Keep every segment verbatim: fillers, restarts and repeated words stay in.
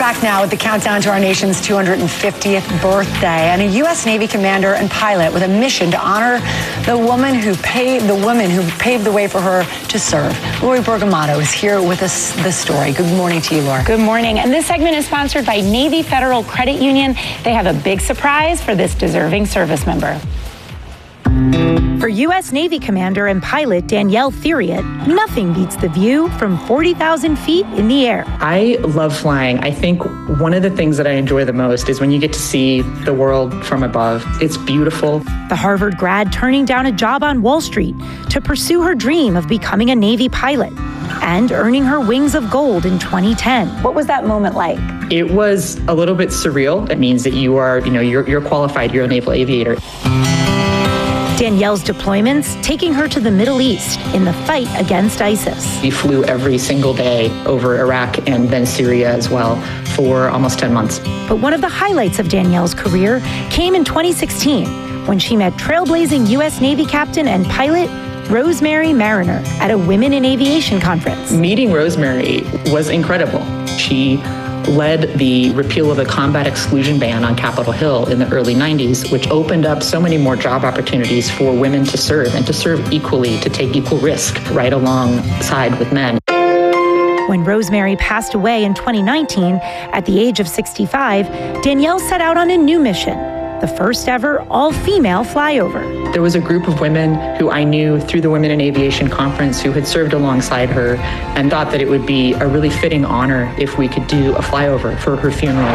back now with the countdown to our nation's two hundred fiftieth birthday, and a U S Navy commander and pilot with a mission to honor the woman who paved the women who paved the way for her to serve. Lori Bergamato is here with us this story. Good morning to you, Laura. Good morning. And this segment is sponsored by Navy Federal Credit Union. They have a big surprise for this deserving service member. For U S Navy commander and pilot Danielle Theriot, nothing beats the view from forty thousand feet in the air. I love flying. I think one of the things that I enjoy the most is when you get to see the world from above. It's beautiful. The Harvard grad turning down a job on Wall Street to pursue her dream of becoming a Navy pilot and earning her wings of gold in twenty ten. What was that moment like? It was a little bit surreal. It means that you are, you know, you're, you're qualified. You're a naval aviator. Danielle's deployments taking her to the Middle East in the fight against ISIS. We flew every single day over Iraq and then Syria as well for almost ten months. But one of the highlights of Danielle's career came in twenty sixteen when she met trailblazing U S Navy captain and pilot Rosemary Mariner at a Women in Aviation conference. Meeting Rosemary was incredible. She led the repeal of the combat exclusion ban on Capitol Hill in the early nineties, which opened up so many more job opportunities for women to serve and to serve equally, to take equal risk right alongside with men. When Rosemary passed away in twenty nineteen at the age of sixty-five, Danielle set out on a new mission, the first ever all-female flyover. There was a group of women who I knew through the Women in Aviation Conference who had served alongside her and thought that it would be a really fitting honor if we could do a flyover for her funeral.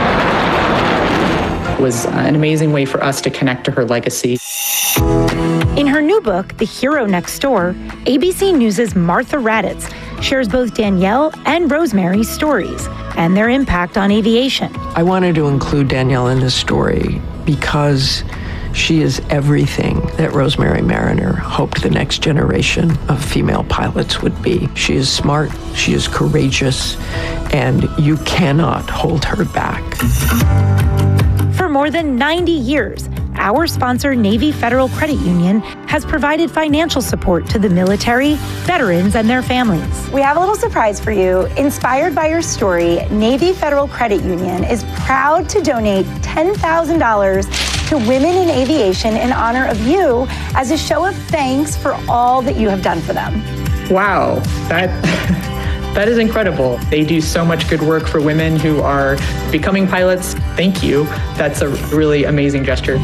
It was an amazing way for us to connect to her legacy. In her new book, The Hero Next Door, A B C News' Martha Raddatz shares both Danielle and Rosemary's stories and their impact on aviation. I wanted to include Danielle in this story because she is everything that Rosemary Mariner hoped the next generation of female pilots would be. She is smart, she is courageous, and you cannot hold her back. For more than ninety years, our sponsor, Navy Federal Credit Union, has provided financial support to the military, veterans, and their families. We have a little surprise for you. Inspired by your story, Navy Federal Credit Union is proud to donate ten thousand dollars to Women in Aviation in honor of you as a show of thanks for all that you have done for them. Wow, that that is incredible. They do so much good work for women who are becoming pilots. Thank you. That's a really amazing gesture.